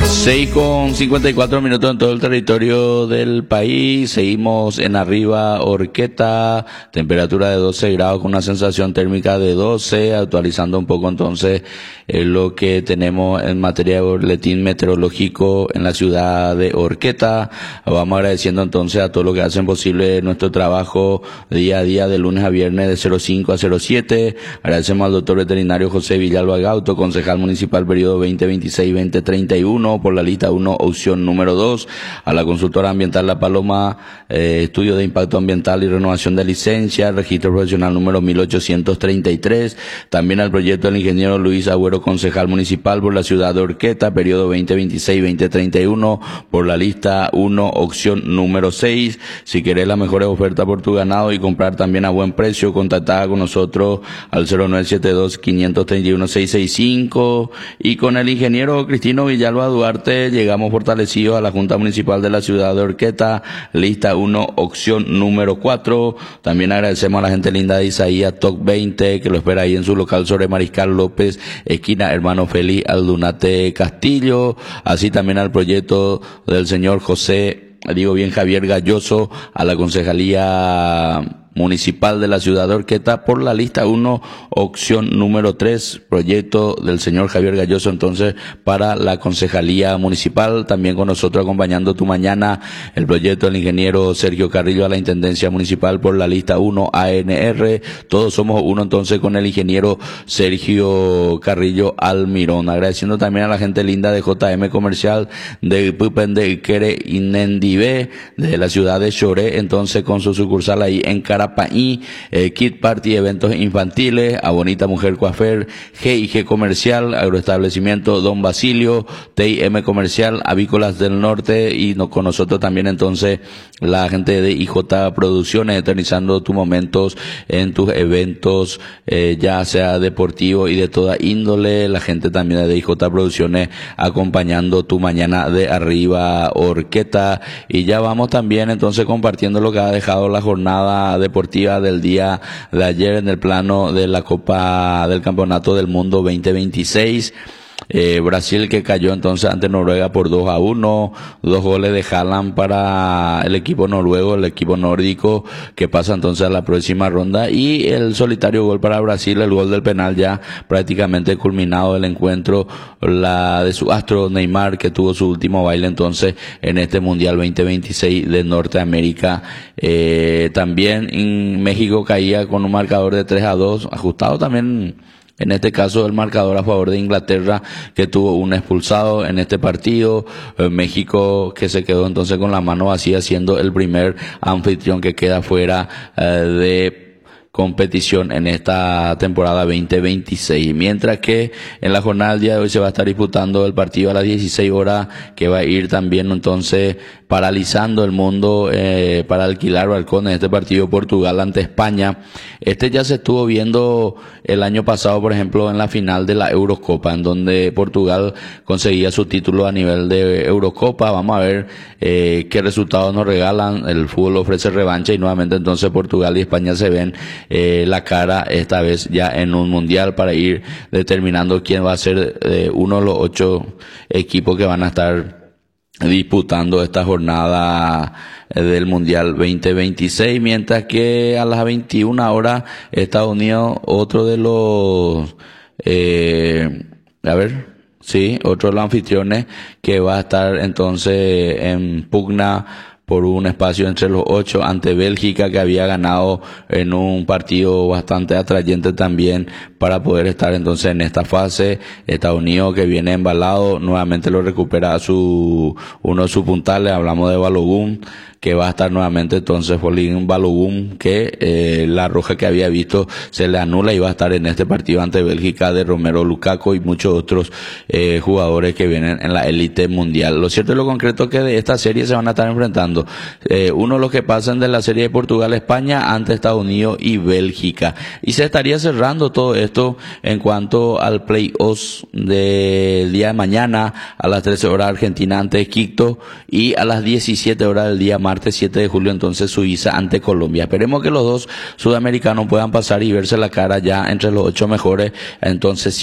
6:54 en todo el territorio del país. Seguimos en Arriba Horqueta, temperatura de 12 grados con una sensación térmica de 12, actualizando un poco entonces lo que tenemos en materia de boletín meteorológico en la ciudad de Horqueta. Vamos agradeciendo entonces a todos los que hacen posible nuestro trabajo día a día de lunes a viernes de 05 a 07. Agradecemos al doctor veterinario José Villalba Gauto, concejal municipal periodo 2026-2031 por la lista 1, opción número 2, a la consultora ambiental La Paloma, estudio de impacto ambiental y renovación de licencia, registro profesional número 1833, también al proyecto del ingeniero Luis Agüero, concejal municipal por la ciudad de Horqueta, periodo 2026-2031 por la lista 1, opción número 6. Si querés las mejores ofertas por tu ganado y comprar también a buen precio, contactada con nosotros al 0972-531-665, y con el ingeniero Cristino Villalba Duarte llegamos fortalecidos a la Junta Municipal de la ciudad de Horqueta, lista 1, opción número 4. También agradecemos a la gente linda de Isaías Toc 20, que lo espera ahí en su local sobre Mariscal López, esquina Hermano Félix Aldunate Castillo, así también al proyecto del señor Javier Galloso, a la concejalía municipal de la ciudad de Horqueta por la lista 1, opción número 3, proyecto del señor Javier Galloso entonces para la concejalía municipal. También con nosotros acompañando tu mañana el proyecto del ingeniero Sergio Carrillo a la intendencia municipal por la lista 1, ANR. Todos somos uno entonces con el ingeniero Sergio Carrillo Almirón. Agradeciendo también a la gente linda de JM Comercial, de Pupen de Iquere y Nendibé, de la ciudad de Choré, entonces con su sucursal ahí en Carapaí, Kid Party, eventos infantiles, a Bonita Mujer Coafer, G&G Comercial, agroestablecimiento Don Basilio, TIM Comercial, Avícolas del Norte, y con nosotros también entonces la gente de IJ Producciones, eternizando tus momentos en tus eventos, ya sea deportivo y de toda índole. La gente también de IJ Producciones acompañando tu mañana de Arriba Horqueta, y ya vamos también entonces compartiendo lo que ha dejado la jornada deportiva del día de ayer en el plano de la Copa del Campeonato del Mundo 2026. Brasil que cayó entonces ante Noruega por 2-1, 2 goles de Haaland para el equipo noruego, el equipo nórdico que pasa entonces a la próxima ronda, y el solitario gol para Brasil, el gol del penal ya prácticamente culminado el encuentro, la de su astro Neymar, que tuvo su último baile entonces en este Mundial 2026 de Norteamérica. También en México caía con un marcador de 3-2, ajustado también en este caso el marcador a favor de Inglaterra, que tuvo un expulsado en este partido. México que se quedó entonces con la mano vacía, siendo el primer anfitrión que queda fuera de competición en esta temporada 2026. Mientras que en la jornada del día de hoy se va a estar disputando el partido a las 16 horas, que va a ir también entonces paralizando el mundo para alquilar balcones. Este partido Portugal ante España. Este ya se estuvo viendo el año pasado, por ejemplo, en la final de la Eurocopa, en donde Portugal conseguía su título a nivel de Eurocopa. Vamos a ver qué resultados nos regalan. El fútbol ofrece revancha, y nuevamente entonces Portugal y España se ven la cara, esta vez ya en un mundial, para ir determinando quién va a ser uno de los 8 equipos que van a estar disputando esta jornada del Mundial 2026, mientras que a las 21 horas Estados Unidos, otro de los otro de los anfitriones que va a estar entonces en pugna por un espacio entre los 8 ante Bélgica, que había ganado en un partido bastante atrayente también para poder estar entonces en esta fase. Estados Unidos, que viene embalado, nuevamente lo recupera uno de sus puntales, hablamos de Balogun, que va a estar nuevamente entonces Folín Balogun, que la roja que había visto se le anula, y va a estar en este partido ante Bélgica de Romero Lukaku y muchos otros jugadores que vienen en la élite mundial. Lo cierto y lo concreto es que de esta serie se van a estar enfrentando uno de los que pasan de la serie de Portugal-España ante Estados Unidos y Bélgica, y se estaría cerrando todo esto en cuanto al play-off del día de mañana a las 13 horas Argentina ante Egipto, y a las 17 horas del día martes 7 de julio entonces Suiza ante Colombia. Esperemos que los dos sudamericanos puedan pasar y verse la cara ya entre los 8 mejores. Entonces